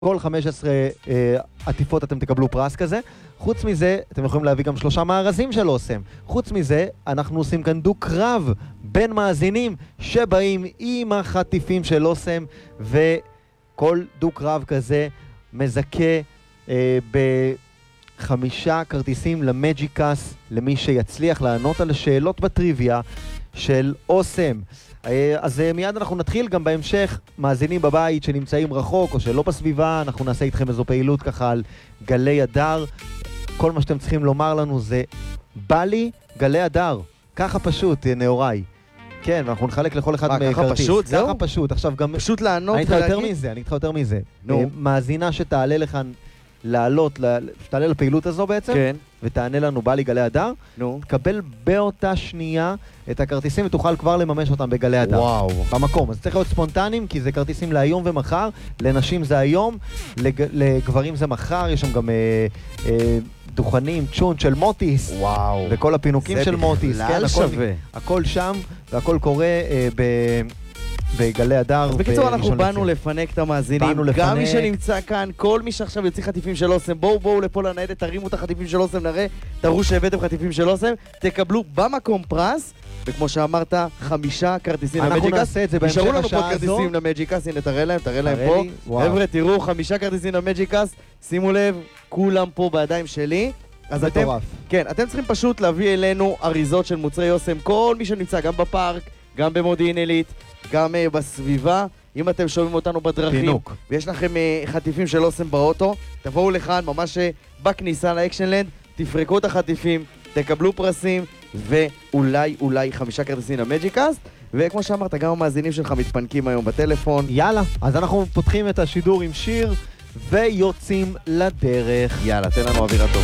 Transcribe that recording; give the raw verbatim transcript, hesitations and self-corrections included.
כל חמש עשרה אה, עטיפות אתם תקבלו פרס כזה. חוץ מזה, אתם יכולים להביא גם שלושה מארזים של אוסם. חוץ מזה, אנחנו עושים כאן דו קרב בין מאזינים שבאים עם החטיפים של אוסם, וכל דו קרב כזה מזכה אה, בחמישה כרטיסים למג'יקס, למי שיצליח לענות על השאלות בטריוויה של אוסם. אז מיד אנחנו נתחיל גם בהמשך, מאזינים בבית שנמצאים רחוק או שלא בסביבה, אנחנו נעשה איתכם איזו פעילות ככה על גלי הדר. כל מה שאתם צריכים לומר לנו זה בא לי גלי הדר, ככה פשוט, נאוריי. כן, ואנחנו נחלק לכל אחד מכרטיס. ככה פשוט, זהו? ככה פשוט, עכשיו גם... פשוט לענות ולהגיד... אני איתך יותר מזה, אני איתך יותר מזה. נו. מאזינה שתעלה לכאן לעלות, שתעלה לפעילות הזו בעצם, כן. ותענה לנו בא לי גלי הדר, נו. תקבל באותה שנייה את הכרטיסים ותוכל כבר לממש אותם בגלי הדר. וואו. במקום. אז צריך להיות ספונטניים, כי זה כרטיסים להיום ומחר, לנשים זה היום, לג... לגברים זה מחר, יש שם גם אה, אה, דוכנים, צ'ון של מוטיס, וואו. וכל הפינוקים של מוטיס. זה כן, בכלל הכל, שווה. הכל שם, והכל קורה אה, ב... בגלי הדר. אז בקיצור, אנחנו באנו לפנק את המאזינים. באנו לפנק. גם מי שנמצא כאן, כל מי שעכשיו יוציא חטיפים של אוסם, בואו בואו לפה לניידת, תרימו את החטיפים של אוסם, נראה, תראו שהבאתם חטיפים של אוסם, תקבלו במקום פרס, וכמו שאמרת, חמישה כרטיסים למג'יקס. אנחנו נעשה את זה בהמשך נשארו לנו השעה פה הזו. כרטיסים למג'יקס, הנה תראה להם, תראה להם תראה פה. לי, וואו. חבר'ה, תראו, חמישה כרטיסים למג'יקס, שימו לב, כולם פה בידיים שלי. אז אתם, מטורף. כן, אתם צריכים פשוט להביא אלינו אריזות של מוצרי אוסם, כל מי שנמצא, גם בפארק, גם במודיעין עילית, גם uh, בסביבה. אם אתם שומעים אותנו בדרכים, פינוק. ויש לכם uh, חטיפים של אוסם באוטו, תבואו לכאן, ממש uh, בכניסה לאקשנלנד, תפרקו את החטיפים, תקבלו פרסים, ואולי, אולי חמישה כרטיסים למג'יקאסט, וכמו שאמרת, גם המאזינים שלך מתפנקים היום בטלפון. יאללה, אז אנחנו פותחים את השידור עם שיר, ויוצאים לדרך. יאללה, תן לנו אווירה טובה.